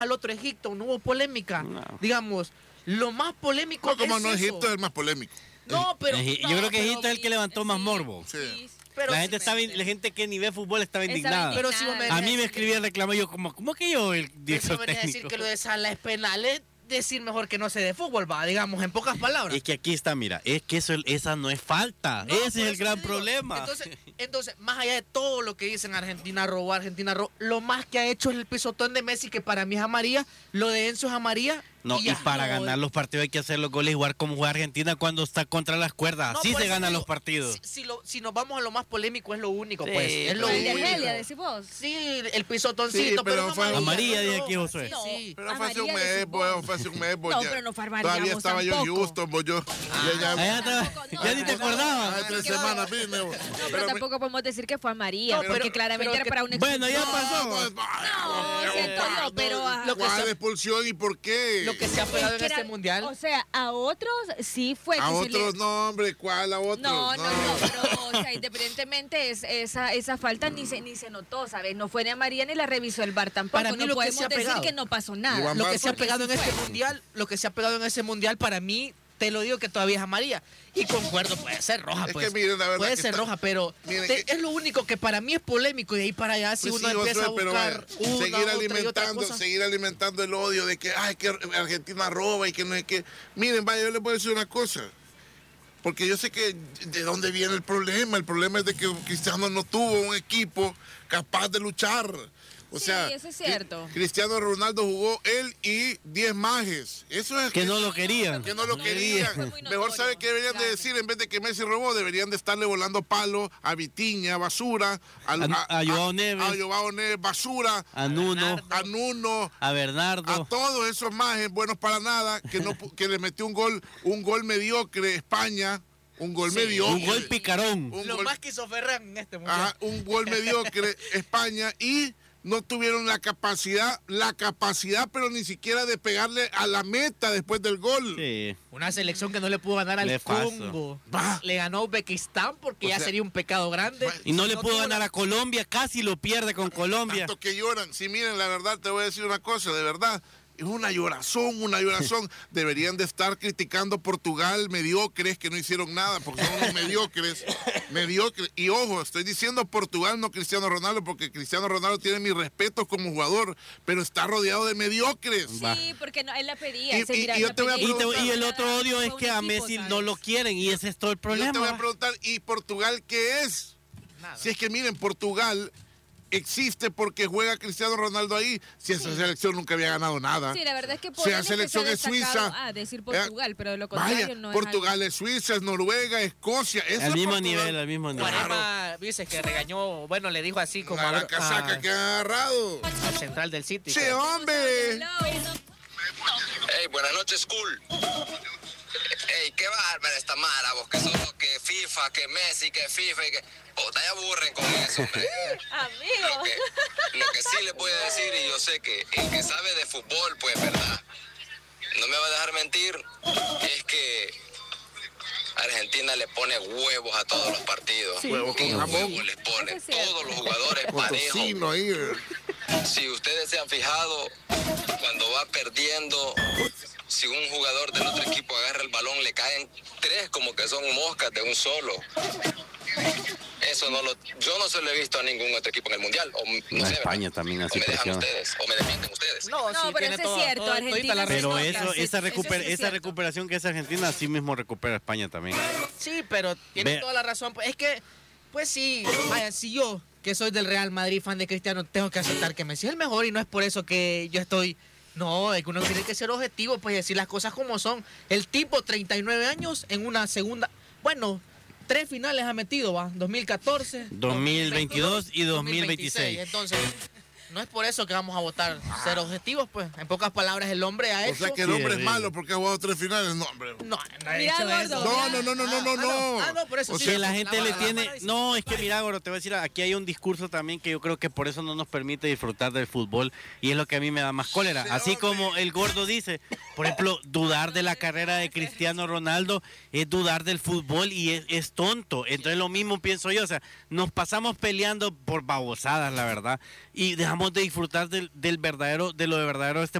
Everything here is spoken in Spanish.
al otro Egipto, no hubo polémica. No. Digamos, lo más polémico No, como es no, eso. Egipto es el más polémico. No, pero... Yo creo que Egipto es el que levantó más morbo. Sí. Pero La gente que ni ve fútbol estaba indignada. Pero si vos me A mí me decís- escribía el reclamo, yo ¿cómo que yo el Eso director venía a decir técnico? que lo de Sala es penal, es decir mejor que no se de fútbol, va, digamos, en pocas palabras. Es que aquí está, mira, es que esa no es falta. No, por Ese es el eso gran te digo. problema. Entonces, más allá de todo lo que dicen Argentina robó, lo más que ha hecho es el pisotón de Messi, que para mí es amarilla, lo de Enzo es amarilla. No, y ya. para ganar los partidos hay que hacer los goles igual como juega Argentina cuando está contra las cuerdas. No, Así por se eso ganan digo, los partidos. Si nos vamos a lo más polémico, es lo único, Sí, pues. Es lo pero- El de único. Argelia, decís vos. Sí, el pisotoncito, Sí, pero no fue amarilla, no, dice aquí Josué. sí, No. sí. Pero fue hace un Amarilla mes, decís vos. fue hace un mes. No, pero no fue amarilla, Todavía vos estaba yo en tampoco. Houston, yo. Ya ni te acordabas. Hace 3 semanas vine. No, pero tampoco podemos decir que fue amarilla, No, porque pero- claramente pero era que- para un Bueno, ya expulsión. pasó. No, siento yo, pero Lo que ¿Cuál se- expulsión y por qué? Lo que se ha pegado Es que en este era- mundial. O sea, a otros sí fue A que se le- otros no, hombre, ¿cuál a otros? No, pero o sea, independientemente esa falta ni se notó, ¿sabes? No fue ni amarilla ni la revisó el VAR tampoco. Para mí no lo que podemos se ha decir pegado. que no pasó nada. Iván Lo que Bar- se ha porque pegado sí en este fue. mundial, para mí, te lo digo que todavía es amarilla. Y concuerdo, puede ser roja, Es pues. que miren, la verdad puede que ser está- roja, pero miren que- es lo único que para mí es polémico. Y de ahí para allá, si Pues uno sí, empieza Josué, a pero buscar vaya, una, seguir alimentando el odio de que, ay, que Argentina roba y que no es que... Miren, vaya, yo les voy a decir una cosa. Porque yo sé que de dónde viene el problema. El problema es de que Cristiano no tuvo un equipo capaz de luchar. O Sí, sea, eso es cierto. Cristiano Ronaldo jugó él y 10 majes. Eso es Que no lo querían. que no lo querían. Fue muy Mejor notorio, sabe que deberían de claro. decir, en vez de que Messi robó, deberían de estarle volando palo a Vitiña, basura, A Joao Neves. a Joao Neves, basura, A Nuno, a Nuno, a Bernardo. a todos esos majes buenos para nada, que le metió un gol mediocre España, un gol mediocre. Un gol picarón. Un Lo gol- más que hizo Ferran en este mundial. Ajá, un gol mediocre España y no tuvieron la capacidad, pero ni siquiera de pegarle a la meta después del gol. Sí. Una selección que no le pudo ganar al Nefasto. Congo. Bah. Le ganó a Uzbekistán porque O ya sea, sería un pecado grande. Y no le pudo tuvo ganar la- a Colombia, casi lo pierde con Colombia. Tanto que lloran. Sí, miren, la verdad, te voy a decir una cosa, de verdad. Es una llorazón. Deberían de estar criticando Portugal, mediocres, que no hicieron nada, porque son unos mediocres. Y ojo, estoy diciendo Portugal, no Cristiano Ronaldo, porque Cristiano Ronaldo tiene mi respeto como jugador, pero está rodeado de mediocres. Sí, porque no, él la pedía. Y- ese y- mira, y yo la te voy a pedía. preguntar- Y el otro odio Fue es un que a equipo, Messi ¿sabes? no lo quieren y ese es todo el Yo te voy problema. a preguntar, ¿y Portugal qué es? Nada. Si es que miren, Portugal existe porque juega Cristiano Ronaldo ahí. Si esa selección nunca había ganado nada. Sí, la verdad es que O sea, Polen es que selección se ha es Suiza. destacado- decir Portugal, pero de lo Vaya, contrario no es Portugal es Suiza, es Noruega, Escocia. Eso Al es mismo Portugal. nivel, al mismo nivel. Guarema, dices que regañó, bueno, le dijo así como A la casaca que han agarrado. al central del City. ¡Che, hombre! Hey, buenas noches, cool. Ey, qué bárbara esta mara, vos, que solo que FIFA, que Messi, que FIFA y que... Puta, ya aburren con eso, hombre. Amigo. Lo que sí le voy a decir, y yo sé que el que sabe de fútbol, pues, verdad, no me va a dejar mentir, es que Argentina le pone huevos a todos los partidos. Huevo con ¿Qué jamón. huevos les pone? Eso es cierto. Todos los jugadores Con parejos. tocino ahí. Si ustedes se han fijado, cuando va perdiendo, si un jugador del otro equipo agarra el balón, le caen 3 como que son moscas de un solo. Eso yo no se lo he visto a ningún otro equipo en el Mundial. O, no A sé, España ¿verdad? también O así me dejan presiona. ustedes, o me desmienten ustedes. No, No, sí, pero tiene eso es todo- cierto, todo- Argentina todita la se Pero razón. nota, eso, sí, esa, eso sí es esa cierto. recuperación que es Argentina, así mismo recupera España también. Sí, pero tiene Ve- toda la razón. Pues es que, pues sí, vaya, si yo, que soy del Real Madrid, fan de Cristiano, tengo que aceptar que Messi es el mejor y no es por eso que yo estoy... No, es que uno tiene que ser objetivo, pues decir las cosas como son. El tipo, 39 años, en una segunda... Bueno, 3 finales ha metido, va. 2014, 2022 y 2026. Entonces, no es por eso que vamos a votar ser objetivos, pues. En pocas palabras, el hombre ha O hecho... sea que el Sí, hombre es sí. malo porque ha jugado 3 finales. No, hombre. No, no he Mira, dicho gordo. eso. No. por eso O sí. sea, Que la la gente le mala tiene... dice. No, es que mira, Goro, te voy a decir, aquí hay un discurso también que yo creo que por eso no nos permite disfrutar del fútbol y es lo que a mí me da más cólera. Sí, Así hombre. como el gordo dice, por ejemplo, dudar de la carrera de Cristiano Ronaldo es dudar del fútbol y es tonto. Entonces lo mismo pienso yo, o sea, nos pasamos peleando por babosadas, la verdad, y dejamos de disfrutar de lo verdadero de este